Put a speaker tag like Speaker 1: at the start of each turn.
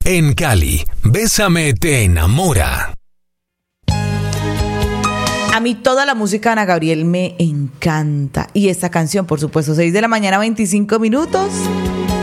Speaker 1: En Cali, Bésame te enamora.
Speaker 2: A mí toda la música de Ana Gabriel me encanta. Y esta canción, por supuesto, 6 de la mañana, 25 minutos.